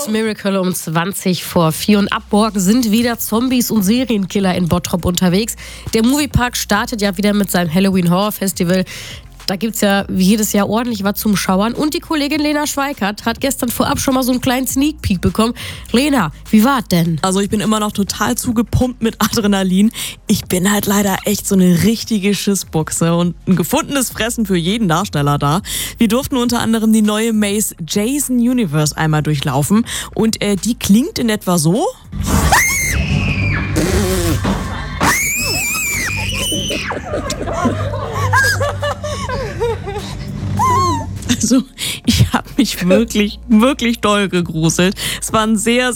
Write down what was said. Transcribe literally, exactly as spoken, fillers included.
It's Miracle um zwanzig vor vier. Und ab morgen sind wieder Zombies und Serienkiller in Bottrop unterwegs. Der Moviepark startet ja wieder mit seinem Halloween Horror Festival. Da gibt es ja wie jedes Jahr ordentlich was zum Schauern. Und die Kollegin Lena Schweikart hat gestern vorab schon mal so einen kleinen Sneak Peek bekommen. Lena, wie war's denn? Also ich bin immer noch total zugepumpt mit Adrenalin. Ich bin halt leider echt so eine richtige Schissbuchse und ein gefundenes Fressen für jeden Darsteller da. Wir durften unter anderem die neue Maze Jason Universe einmal durchlaufen. Und äh, die klingt in etwa so. Also, ich habe mich wirklich, wirklich doll gegruselt. Es war ein sehr,